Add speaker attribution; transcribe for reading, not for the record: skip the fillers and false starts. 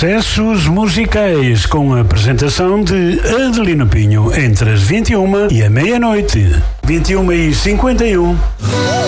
Speaker 1: Excessos musicais com a apresentação de Adelino Pinho entre as 21 e a meia-noite. 21h51.